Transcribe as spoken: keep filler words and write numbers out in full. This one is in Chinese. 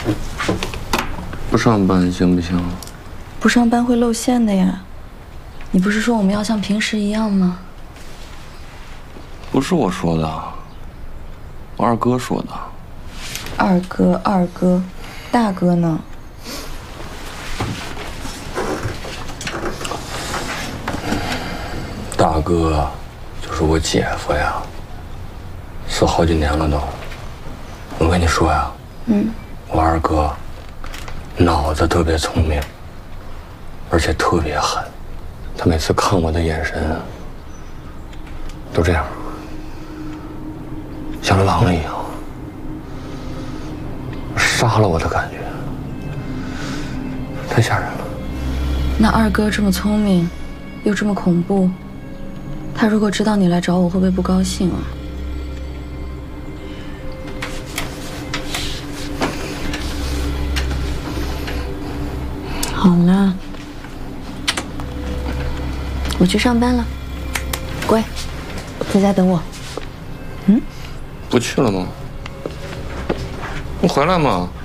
不上班行不行？ 不上班会露馅的呀。你不是说我们要像平时一样吗？ 不是我说的，我二哥说的。 二哥，二哥，大哥呢？ 大哥就是我姐夫呀，死好几年了都。我跟你说呀，嗯，我二哥脑子特别聪明，而且特别狠。他每次看我的眼神啊，都这样，像狼一样，杀了我的感觉，太吓人了。 那二哥这么聪明，又这么恐怖，他如果知道你来找我，会不会不高兴啊？好啦，我去上班了，乖，在家等我。嗯， 不去了吗？你回来嘛。